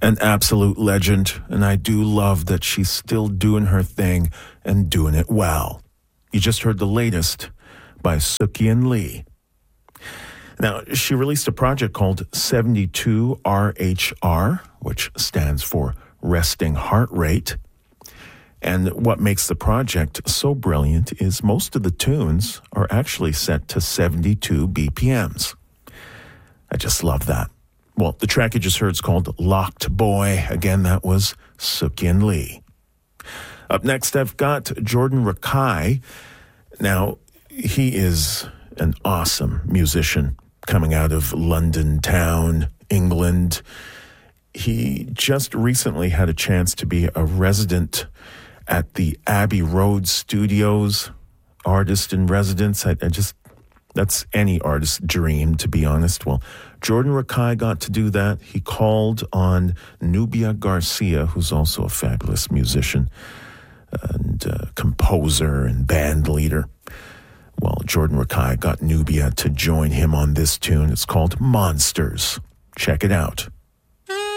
An absolute legend, and I do love that she's still doing her thing and doing it well. You just heard the latest by Sookie Lee. Now, she released a project called 72RHR, which stands for Resting Heart Rate. And what makes the project so brilliant is most of the tunes are actually set to 72 BPMs. I just love that. Well, the track you just heard is called Locked Boy. Again, that was Sookie Lee. Up next, I've got Jordan Rakei. Now, he is an awesome musician coming out of London town, England. He just recently had a chance to be a resident at the Abbey Road Studios, artist in residence. That's any artist's dream, to be honest. Well, Jordan Rakei got to do that. He called on Nubia Garcia, who's also a fabulous musician and composer and band leader. Well, Jordan Rakei got Nubia to join him on this tune. It's called Monsters. Check it out.